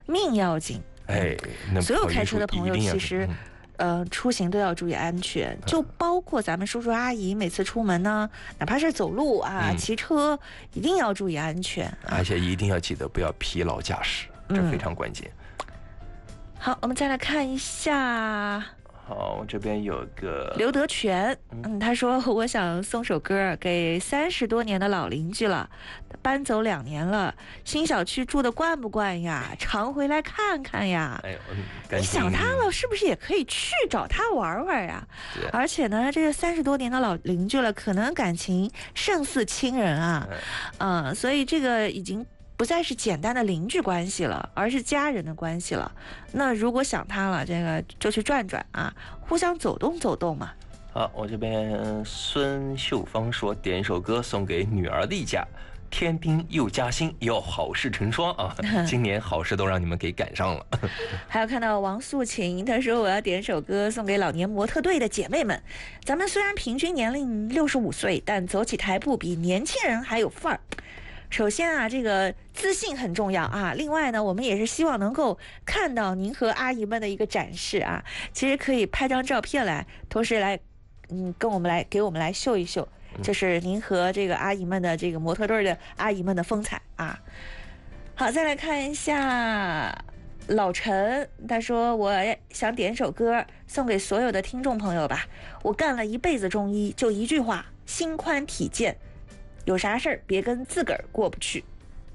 命要紧。 那所有开车的朋友其实。出行都要注意安全，就包括咱们叔叔阿姨每次出门呢，哪怕是走路啊、骑车，一定要注意安全， 而且一定要记得不要疲劳驾驶，这非常关键。 好，我们再来看一下。 好，我这边有个刘德全，他说我想送首歌给30多年的老邻居了，搬走2年了，新小区住的惯不惯呀？常回来看看呀。你想他了，是不是也可以去找他玩玩呀？而且呢，这个30多年的老邻居了，可能感情胜似亲人啊，所以这个已经不再是简单的邻居关系了，而是家人的关系了。那如果想他了，这个就去转转啊，互相走动走动嘛。 好，我这边孙秀芳说点一首歌送给女儿的一家，添丁又加薪，要好事成双啊！今年好事都让你们给赶上了。 还有看到王素琴，她说我要点首歌送给老年模特队的姐妹们。咱们虽然平均年龄65岁，但走起台步比年轻人还有范儿。首先啊，这个自信很重要啊。另外呢，我们也是希望能够看到您和阿姨们的一个展示啊。其实可以拍张照片来，同时来，给我们来秀一秀，就是您和这个阿姨们的这个模特队的阿姨们的风采啊。好，再来看一下老陈，他说我想点首歌送给所有的听众朋友吧。我干了一辈子中医，就一句话：心宽体健。有啥事儿别跟自个儿过不去。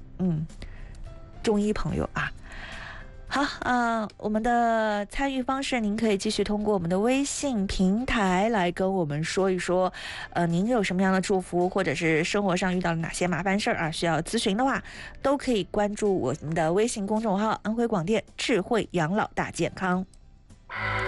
中医朋友啊。好我们的参与方式您可以继续通过我们的微信平台来跟我们说一说，您有什么样的祝福，或者是生活上遇到了哪些麻烦事儿啊，需要咨询的话，都可以关注我们的微信公众号安徽广电智慧养老大健康。